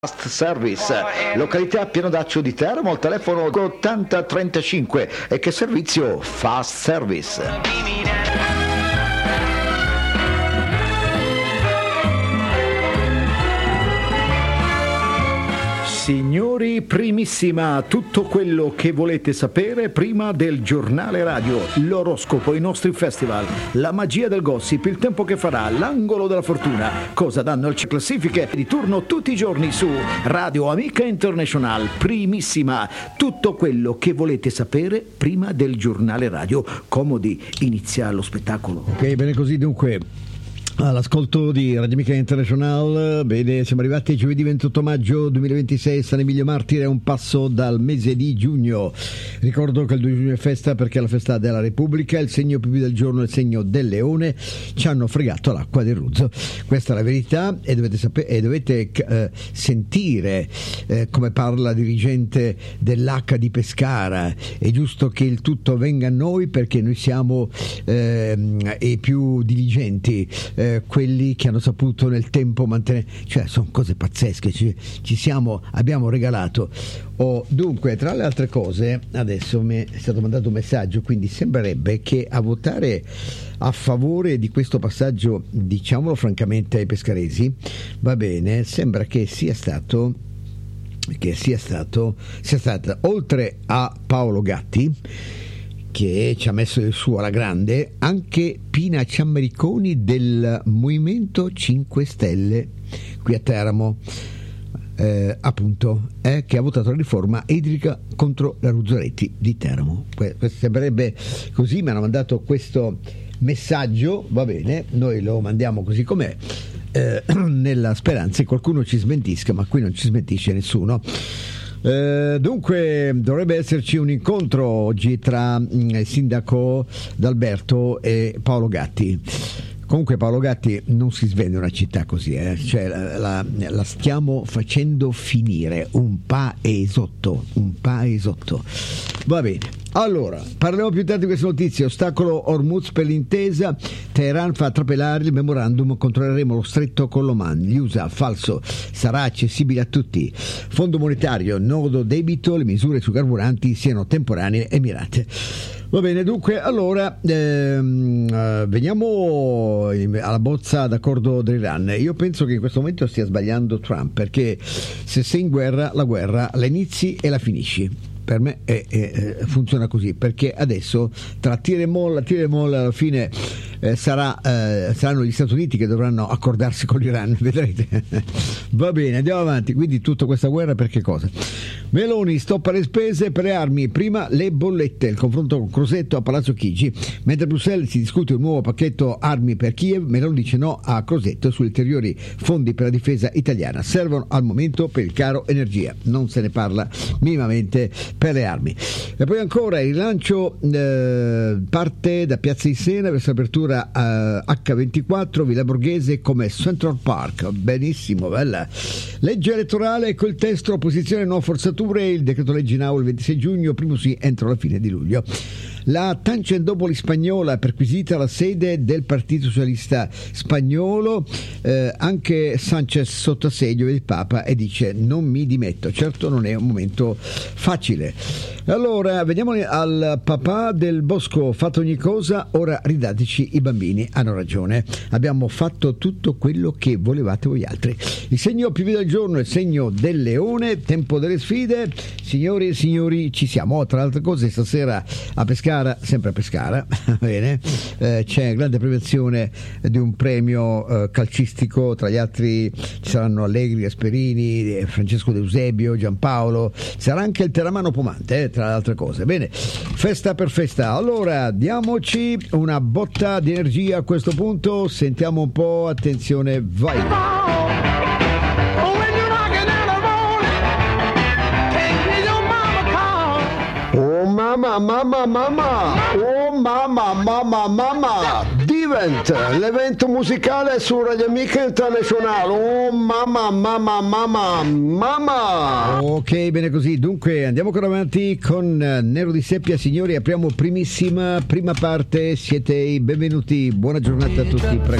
Fast Service, località Piano d'Accio di Teramo, al telefono 8035. E che servizio Fast Service? Signori, primissima, tutto quello che volete sapere prima del giornale radio, l'oroscopo, i nostri festival, la magia del gossip, il tempo che farà, l'angolo della fortuna, cosa danno le classifiche di turno tutti i giorni su Radio Amica International, primissima, tutto quello che volete sapere prima del giornale radio. Comodi, inizia lo spettacolo. Ok, bene così dunque. All'ascolto di Radio Amica International, bene, siamo arrivati a giovedì 28 maggio 2026, San Emilio Martire, un passo dal mese di giugno. Ricordo che il 2 giugno è festa perché è la festa della Repubblica, il segno più del giorno è il segno del leone, ci hanno fregato l'acqua del Ruzzo, questa è la verità e dovete sapere e dovete sentire come parla la dirigente dell'H di Pescara. È giusto che il tutto venga a noi perché noi siamo i più diligenti, quelli che hanno saputo nel tempo mantenere, cioè sono cose pazzesche, abbiamo regalato. Dunque, tra le altre cose, adesso mi è stato mandato un messaggio, quindi sembrerebbe che a votare a favore di questo passaggio, diciamolo francamente ai pescaresi, va bene, sembra che sia stata, oltre a Paolo Gatti, che ci ha messo il suo alla grande, anche Pina Ciammericoni del Movimento 5 Stelle qui a Teramo, appunto, che ha votato la riforma idrica contro la Ruzzoletti di Teramo. Questo sembrerebbe così, mi hanno mandato questo messaggio, va bene, noi lo mandiamo così com'è, nella speranza che qualcuno ci smentisca, ma qui non ci smentisce nessuno. Dunque dovrebbe esserci un incontro oggi tra il sindaco D'Alberto e Paolo Gatti. Comunque Paolo Gatti non si svende una città così, cioè la stiamo facendo finire un paesotto. Va bene. Allora, parleremo più tardi di queste notizie. Ostacolo Hormuz per l'intesa, Teheran fa trapelare il memorandum, controlleremo lo stretto con l'Oman, gli USA, falso, sarà accessibile a tutti. Fondo monetario, nodo debito, le misure sui carburanti siano temporanee e mirate. Va bene, dunque, allora veniamo alla bozza d'accordo dell'Iran. Io penso che in questo momento stia sbagliando Trump, perché se sei in guerra, la guerra la inizi e la finisci. Per me funziona così, perché adesso tra tira e molla alla fine saranno gli Stati Uniti che dovranno accordarsi con l'Iran, vedrete. Va bene, andiamo avanti. Quindi tutta questa guerra per che cosa? Meloni stoppa le spese per le armi, prima le bollette, il confronto con Crosetto a Palazzo Chigi. Mentre a Bruxelles si discute un nuovo pacchetto armi per Kiev, Meloni dice no a Crosetto sugli ulteriori fondi per la difesa italiana, servono al momento per il caro energia, non se ne parla minimamente per le armi. E poi ancora il rilancio parte da Piazza di Siena verso l'apertura H24 Villa Borghese come Central Park, benissimo, bella. Legge elettorale col testo opposizione no forzature, il decreto legge in aula il 26 giugno, primo sì entro la fine di luglio. La Tangentopoli spagnola perquisita la sede del Partito Socialista Spagnolo, anche Sanchez sotto assedio del Papa e dice non mi dimetto. Certo non è un momento facile. Allora veniamo al papà del Bosco, fatto ogni cosa, ora ridateci i bambini, hanno ragione, abbiamo fatto tutto quello che volevate voi altri. Il segno più vivo del giorno è il segno del leone, tempo delle sfide, signori e signori ci siamo. Tra le altre cose stasera a Pescara, sempre a Pescara, bene, c'è grande premiazione di un premio calcistico, tra gli altri ci saranno Allegri, Gasperini, Francesco De Eusebio, Giampaolo, sarà anche il Teramano Pomante, tra le altre cose. Bene, festa per festa. Allora diamoci una botta di energia a questo punto, sentiamo un po', attenzione, vai. Mamma, Divent, l'evento musicale su Radio Amica International. Oh mamma. Ok, bene così. Dunque andiamo ancora avanti con Nero di Seppia, signori. Apriamo prima parte. Siete i benvenuti. Buona giornata a tutti. Prego.